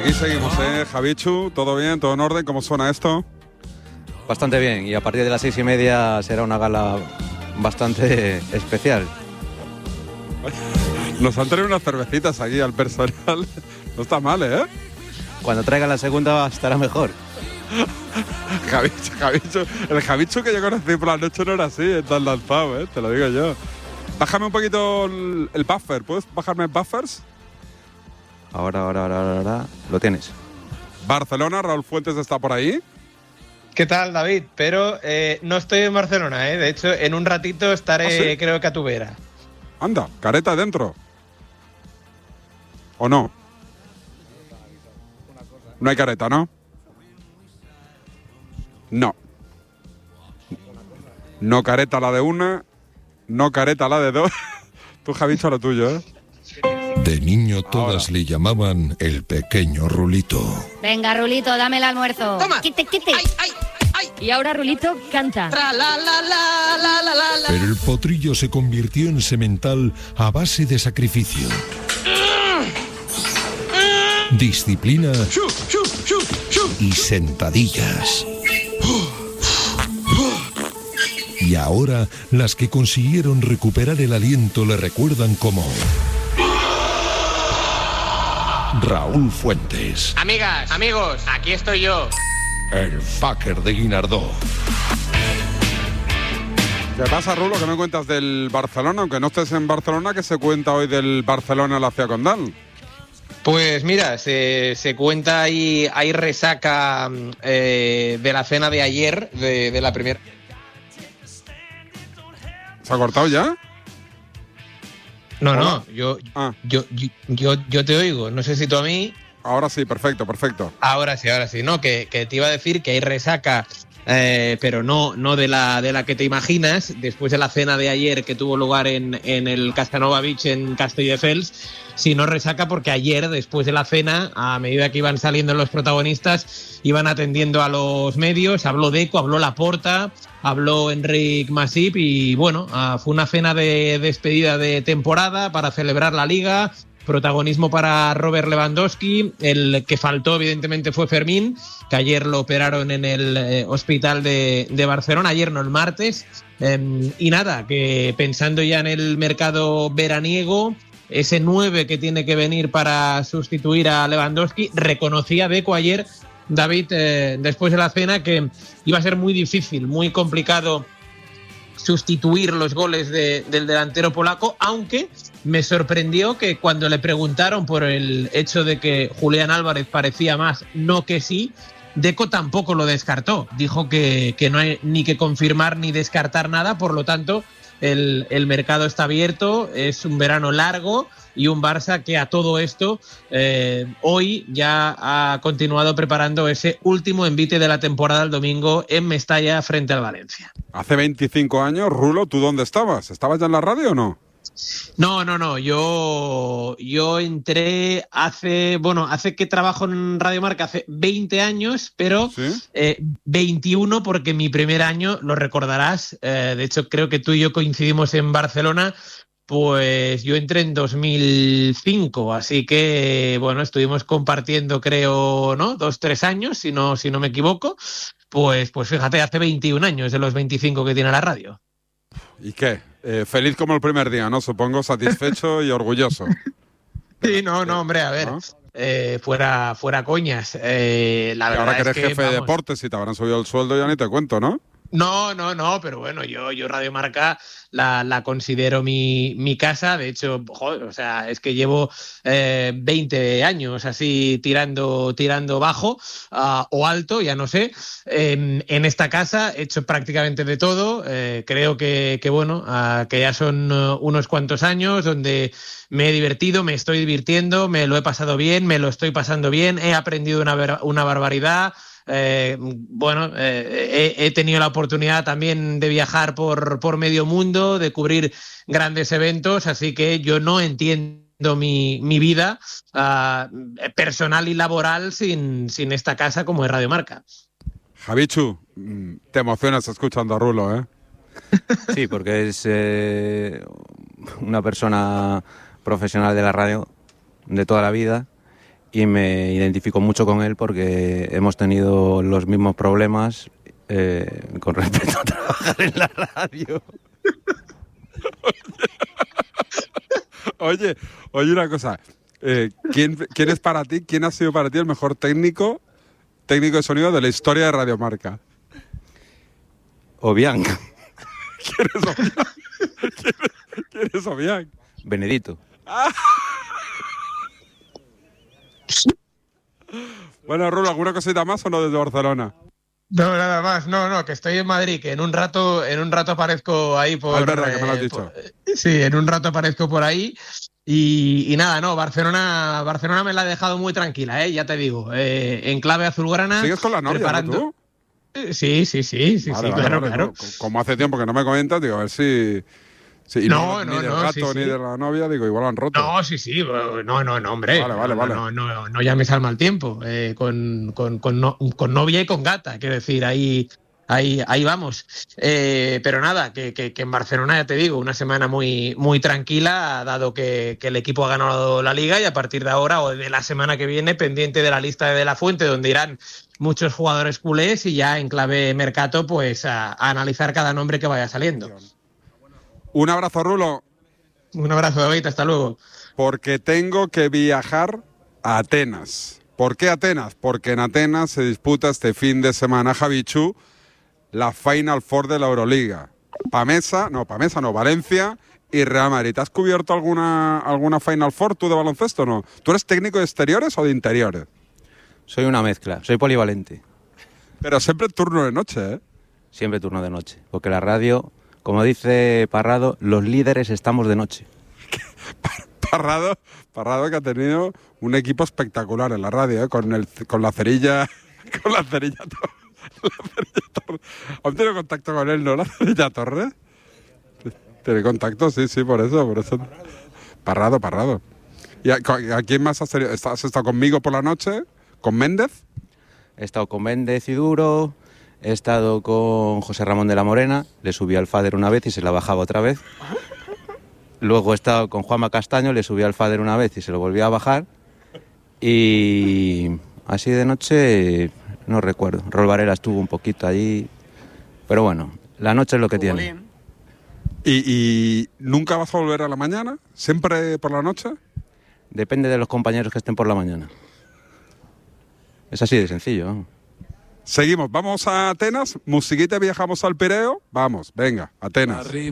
Aquí seguimos, Javichu, ¿todo bien? ¿Todo en orden? ¿Cómo suena esto? Bastante bien, y a partir de las 6:30 será una gala bastante especial. Nos han traído unas cervecitas aquí al personal. No está mal, ¿eh? Cuando traigan la segunda estará mejor. Javichu, el Javichu que yo conocí por la noche no era así, tan lanzado, te lo digo yo. Bájame un poquito el buffer, ¿puedes bajarme buffers? Ahora, lo tienes. Barcelona, Raúl Fuentes está por ahí. ¿Qué tal, David? Pero no estoy en Barcelona, De hecho, en un ratito estaré, ¿Sí? creo que a tu vera. Anda, careta dentro. ¿O no? No hay careta, ¿no? No. No careta la de una, no careta la de dos. Tú, Javicho, lo tuyo, ¿eh? De niño todas le llamaban el pequeño Rulito. Venga, Rulito, dame el almuerzo. Toma. Quite. Ay. Y ahora Rulito canta. Pero el potrillo se convirtió en semental a base de sacrificio, disciplina y sentadillas. Y ahora las que consiguieron recuperar el aliento le recuerdan como Raúl Fuentes. Amigas, amigos, aquí estoy yo. El fucker de Guinardó. ¿Qué pasa, Rulo? ¿Qué me cuentas del Barcelona? Aunque no estés en Barcelona, ¿qué se cuenta hoy del Barcelona la Ciudad Condal? Pues mira, se cuenta ahí, hay resaca de la cena de ayer, de la primera. ¿Se ha cortado ya? No, yo te oigo, no sé si tú a mí. Ahora sí, perfecto. Ahora sí, no, que te iba a decir que hay resaca, pero no de la que te imaginas, después de la cena de ayer que tuvo lugar en el Casanova Beach en Castelldefels, sino resaca porque ayer, después de la cena, a medida que iban saliendo los protagonistas, iban atendiendo a los medios, habló Deco, habló Laporta, habló Enric Masip y bueno, fue una cena de despedida de temporada para celebrar la Liga. Protagonismo para Robert Lewandowski, el que faltó evidentemente fue Fermín, que ayer lo operaron en el hospital de Barcelona, ayer no, el martes, y nada, que pensando ya en el mercado veraniego, ese 9 que tiene que venir para sustituir a Lewandowski, reconocía Deco ayer, David, después de la cena, que iba a ser muy difícil, muy complicado sustituir los goles del delantero polaco, aunque me sorprendió que cuando le preguntaron por el hecho de que Julián Álvarez parecía más no que sí, Deco tampoco lo descartó. Dijo que no hay ni que confirmar ni descartar nada, por lo tanto el mercado está abierto, es un verano largo y un Barça que a todo esto hoy ya ha continuado preparando ese último envite de la temporada el domingo en Mestalla frente al Valencia. Hace 25 años, Rulo, ¿tú dónde estabas? ¿Estabas ya en la radio o no? No, yo entré hace que trabajo en Radio Marca hace 20 años, pero ¿sí? 21 porque mi primer año, lo recordarás, de hecho creo que tú y yo coincidimos en Barcelona, pues yo entré en 2005, así que bueno, estuvimos compartiendo creo, ¿no? 2-3 años, si no me equivoco, pues fíjate, hace 21 años de los 25 que tiene la radio. ¿Y qué? Feliz como el primer día, ¿no? Supongo, satisfecho y orgulloso. Sí, no, hombre, a ver, ¿no? Fuera coñas. La verdad ahora que eres es que, jefe de deportes y te habrán subido el sueldo, ya ni te cuento, ¿no? No, pero bueno, yo Radio Marca la considero mi casa. De hecho, joder, o sea, es que llevo 20 años así tirando bajo o alto, ya no sé. En esta casa he hecho prácticamente de todo. Creo que bueno, que ya son unos cuantos años donde me he divertido, me estoy divirtiendo, me lo he pasado bien, me lo estoy pasando bien, he aprendido una barbaridad. He tenido la oportunidad también de viajar por medio mundo, de cubrir grandes eventos, así que yo no entiendo mi vida personal y laboral sin esta casa como es Radio Marca. Javichu, te emocionas escuchando a Rulo, ¿eh? Sí, porque es una persona profesional de la radio de toda la vida y me identifico mucho con él porque hemos tenido los mismos problemas con respecto a trabajar en la radio. Oye, una cosa. ¿Quién es para ti, quién ha sido para ti el mejor técnico de sonido de la historia de Radio Marca? Obiang. ¿Quién es Obiang? ¿Quién es Obiang? Benedito. Bueno, Rulo, ¿alguna cosita más o no desde Barcelona? No, nada más. No, que estoy en Madrid, que en un rato aparezco ahí por... Es verdad que me lo has dicho. Sí, en un rato aparezco por ahí. Y nada, no, Barcelona me la ha dejado muy tranquila, ya te digo. En clave azulgrana. ¿Sigues con la novia, preparando... ¿no, tú? Sí, Vale. claro. Como hace tiempo que no me comentas, digo, a ver si... Sí, y No, ni del gato ni de la novia, digo, igual han roto. No, sí. No, hombre. Vale. No llames al mal tiempo. Con novia y con gata, quiero decir, ahí vamos. Pero nada, que en Barcelona, ya te digo, una semana muy, muy tranquila, dado que el equipo ha ganado la Liga, y a partir de ahora o de la semana que viene, pendiente de la lista de La Fuente, donde irán muchos jugadores culés, y ya en clave mercato, pues a analizar cada nombre que vaya saliendo. Un abrazo, Rulo. Un abrazo, David, hasta luego. Porque tengo que viajar a Atenas. ¿Por qué Atenas? Porque en Atenas se disputa este fin de semana, Javichu, la Final Four de la Euroliga. Pamesa no, Valencia y Real Madrid. ¿Has cubierto alguna Final Four tú de baloncesto o no? ¿Tú eres técnico de exteriores o de interiores? Soy una mezcla, soy polivalente. Pero siempre turno de noche, ¿eh? Siempre turno de noche, porque la radio, como dice Parrado, los líderes estamos de noche. Parrado que ha tenido un equipo espectacular en la radio, ¿eh? con la cerilla Torres. ¿Has tenido contacto con él, no? La cerilla Torres. ¿Tiene contacto? Sí, por eso. Parrado. ¿Y a quién más has tenido? ¿Has estado conmigo por la noche? ¿Con Méndez? He estado con Méndez y Duro, he estado con José Ramón de la Morena, le subí al fader una vez y se la bajaba otra vez. Luego he estado con Juanma Castaño, le subí al fader una vez y se lo volví a bajar. Y así de noche no recuerdo. Rol Varela estuvo un poquito allí, pero bueno, la noche es lo que tiene. ¿Y nunca vas a volver a la mañana? ¿Siempre por la noche? Depende de los compañeros que estén por la mañana. Es así de sencillo. Seguimos, vamos a Atenas, musiquita, viajamos al Pireo. Vamos, venga, Atenas.